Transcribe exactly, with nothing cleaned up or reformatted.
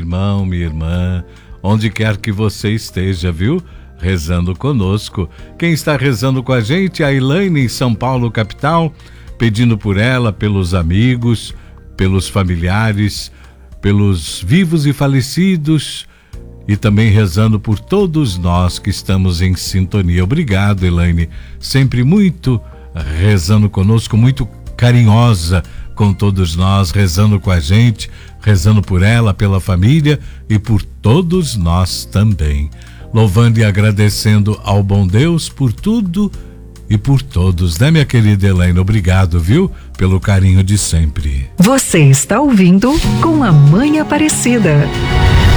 irmão, minha irmã, onde quer que você esteja, viu? Rezando conosco. Quem está rezando com a gente é a Elaine, em São Paulo, capital, pedindo por ela, pelos amigos, pelos familiares, pelos vivos e falecidos, e também rezando por todos nós que estamos em sintonia. Obrigado, Elaine, sempre muito rezando conosco, muito carinhosa com todos nós, rezando com a gente, rezando por ela, pela família e por todos nós também. Louvando e agradecendo ao bom Deus por tudo e por todos, né, minha querida Elaine? Obrigado, viu? Pelo carinho de sempre. Você está ouvindo Com a Mãe Aparecida.